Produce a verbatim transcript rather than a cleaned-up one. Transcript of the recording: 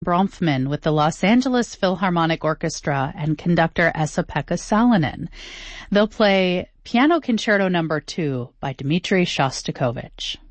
Bronfman with the Los Angeles Philharmonic Orchestra and conductor Esa-Pekka Salonen. They'll play Piano Concerto Number two by Dmitri Shostakovich.